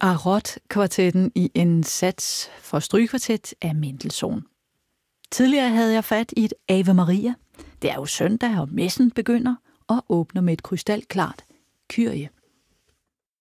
Arot-kvartetten i en sats for strygekvartet af Mendelssohn. Tidligere havde jeg fat i et Ave Maria. Det er jo søndag, og messen begynder og åbner med et krystalklart Kyrie.